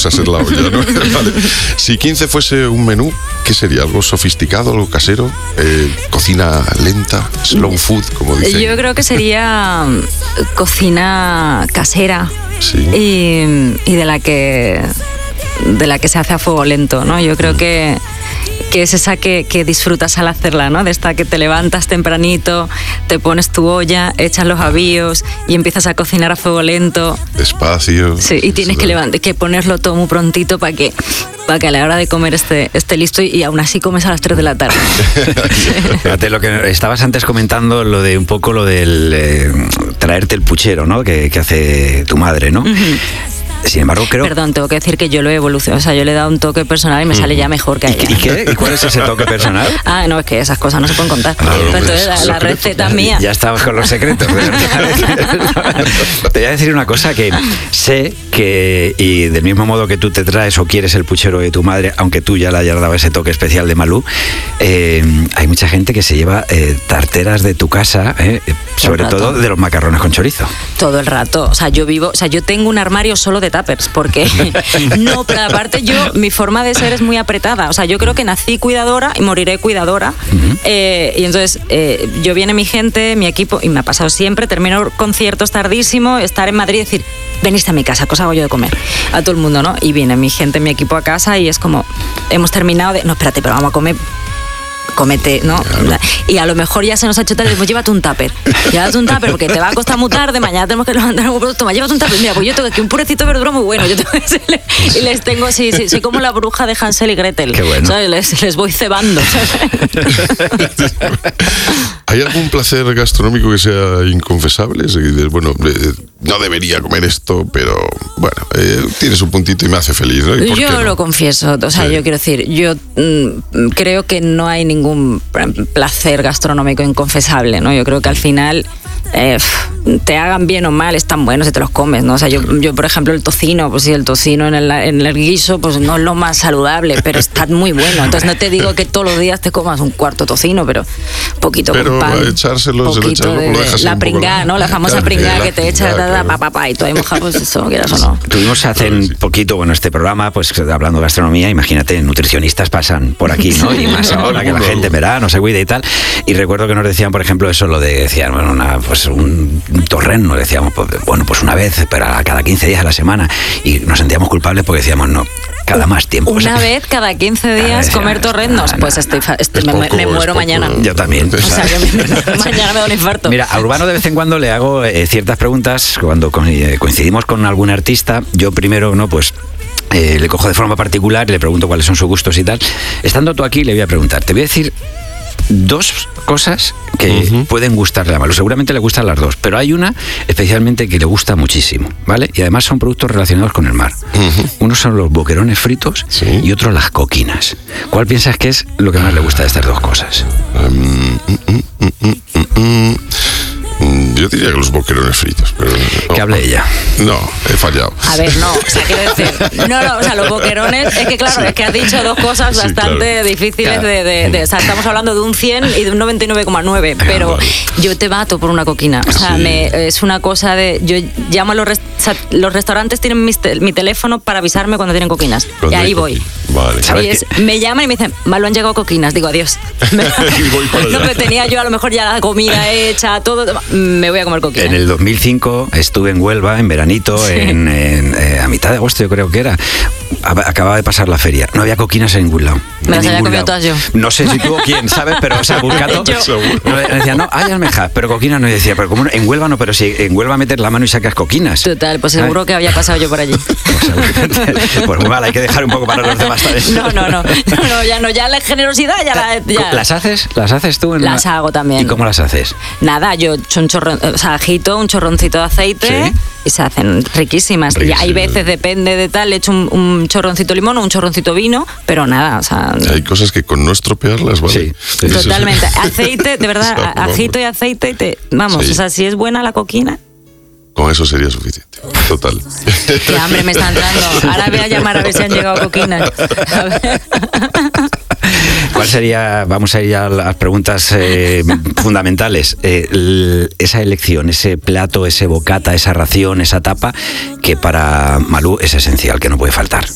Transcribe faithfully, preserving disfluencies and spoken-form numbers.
pasa a ser la olla, ¿no? Vale. Si quince fuese un menú, ¿qué sería? ¿Algo sofisticado, algo casero? Eh, ¿Cocina lenta? ¿Slow food, como dicen? Yo creo que sería cocina casera. Sí. Y, y de la que de la que se hace a fuego lento, ¿no? Yo creo que que es esa que, que disfrutas al hacerla, ¿no? De esta que te levantas tempranito, te pones tu olla, echas los avíos y empiezas a cocinar a fuego lento. Despacio. Sí, y tienes que, levant- que ponerlo todo muy prontito para que, para que a la hora de comer esté, esté listo y, y aún así comes a las tres de la tarde. Fíjate, lo que estabas antes comentando, lo de un poco lo del eh, traerte el puchero, ¿no? Que, que hace tu madre, ¿no? Uh-huh. Sin embargo, creo... Perdón, tengo que decir que yo lo he evolucionado. O sea, yo le he dado un toque personal y me sale ya mejor que a ella. ¿Y qué? ¿Y cuál es ese toque personal? Ah, no, es que esas cosas no se pueden contar. No, no, entonces, la, la receta es mía. Ya estamos con los secretos. Te voy a decir una cosa que sé que, y del mismo modo que tú te traes o quieres el puchero de tu madre, aunque tú ya le hayas dado ese toque especial de Malú, eh, hay mucha gente que se lleva eh, tarteras de tu casa, eh, sobre todo de los macarrones con chorizo. Todo el rato. O sea, yo vivo... O sea, yo tengo un armario solo de tuppers, porque no, pero aparte yo, mi forma de ser es muy apretada, o sea, yo creo que nací cuidadora y moriré cuidadora, uh-huh. eh, y entonces eh, yo viene mi gente, mi equipo, y me ha pasado siempre, termino conciertos tardísimo, estar en Madrid y decir, veniste a mi casa, cosa hago yo de comer, a todo el mundo, ¿no? Y viene mi gente, mi equipo a casa y es como, hemos terminado de, no, espérate, pero vamos a comer... comete, ¿no? Claro. Y a lo mejor ya se nos ha hecho tarde, pues llévate un tupper. Llévate un tupper porque te va a costar muy tarde, mañana tenemos que levantar un producto, llévate un tupper. Mira, pues yo tengo aquí un purecito de verdura muy bueno. Yo tengo y les tengo, sí, sí, soy como la bruja de Hansel y Gretel. Qué bueno. ¿Sabes? Les, les voy cebando. ¿Hay algún placer gastronómico que sea inconfesable? Es que dices, bueno, eh, no debería comer esto, pero bueno, eh, tiene su puntito y me hace feliz, ¿no? ¿Y por yo qué no? Lo confieso, o sea, sí. Yo quiero decir, yo mm, creo que no hay ningún placer gastronómico inconfesable, ¿no? Yo creo que al final eh, te hagan bien o mal, están buenos si te los comes, ¿no? O sea, yo, yo por ejemplo, el tocino, pues sí, el tocino en el, en el guiso, pues no es lo más saludable, pero está muy bueno. Entonces no te digo que todos los días te comas un cuarto tocino, pero poquito pero con pan, echárselo, poquito echarlo, de, lo dejas la pringada, ¿no? La famosa pringada que te echas, claro. pa, pa, pa, y tú ahí mojado, pues eso, quieras o no. Tuvimos hace claro, sí. poquito, bueno, este programa, pues hablando de gastronomía, imagínate, nutricionistas pasan por aquí, ¿no? Y más ahora que la gente verá, no se cuida y tal. Y recuerdo que nos decían, por ejemplo, eso, lo de, decían, bueno, una, pues un, un torreno, decíamos, pues, bueno, pues una vez, pero a cada quince días a la semana. Y nos sentíamos culpables porque decíamos, no, cada más tiempo. Una o sea, vez cada quince días vez, comer torrendos, no, pues no, estoy, estoy, me, poco, me muero poco, mañana. Yo también. O sea, yo me, mañana me da un infarto. Mira, a Urbano de vez en cuando le hago eh, ciertas preguntas cuando coincidimos con algún artista. Yo primero, no, pues... Eh, le cojo de forma particular y le pregunto cuáles son sus gustos y tal. Estando tú aquí, le voy a preguntar, te voy a decir dos cosas que uh-huh. pueden gustarle a Malú. Seguramente le gustan las dos, pero hay una especialmente que le gusta muchísimo, ¿vale? Y además son productos relacionados con el mar. Uh-huh. Unos son los boquerones fritos, ¿sí? Y otros las coquinas. ¿Cuál piensas que es lo que más le gusta de estas dos cosas? Um, mm, mm, mm, mm, mm. Yo diría que los boquerones fritos, pero... No, que hable ella. No, he fallado. A ver, no, o sea, quiero decir... No, no, o sea, los boquerones... Es que claro, sí. es que has dicho dos cosas sí, bastante claro. difíciles claro. de, de, de... O sea, estamos hablando de un cien y de un noventa y nueve coma nueve, pero vale. yo te mato por una coquina. O sea, sí. me, es una cosa de... Yo llamo a los... Rest, o sea, los restaurantes tienen mi, mi teléfono para avisarme cuando tienen coquinas. Cuando y ahí voy. Vale. Y es, me llaman y me dicen, Malú, han llegado coquinas. Digo, adiós. Y voy para allá. No, pero tenía yo a lo mejor ya la comida hecha, todo... Me voy a comer coquina. En el dos mil cinco estuve en Huelva, en veranito, sí. en, en, eh, a mitad de agosto yo creo que era. Acababa de pasar la feria. No había coquinas en ningún lado. Me las había comido todas yo. No sé si tú o quién, ¿sabes? Pero, o sea, buscando... No, decía, no, hay almejas, pero coquinas no. Y decía, pero como en Huelva no, pero si en Huelva metes la mano y sacas coquinas. Total, pues seguro ¿sabes? Que había pasado yo por allí. Pues, pues muy mal, hay que dejar un poco para los demás también. No, no, no. No, no, ya no, ya la generosidad ya la... Ya. ¿Las haces? ¿Las haces tú? En las la... hago también. ¿Y cómo las haces? Nada, yo echo un chorro, o sea, agito, un chorroncito de aceite, ¿sí? Y se hacen riquísimas. Riquísimo. Y hay veces, depende de tal, le echo un, un chorroncito de limón o un chorroncito de vino, pero nada, o sea... Hay cosas que con no estropearlas, ¿vale? Sí, totalmente. Aceite, de verdad, o sea, agito y aceite, y te, vamos, sí. O sea, si es buena la coquina... Con eso sería suficiente. Total. Qué hambre me está entrando. Ahora voy a llamar a ver si han llegado coquinas. A ver. ¿Cuál sería, vamos a ir a las preguntas eh, fundamentales, eh, esa elección, ese plato, ese bocata, esa ración, esa tapa, que para Malú es esencial, que no puede faltar?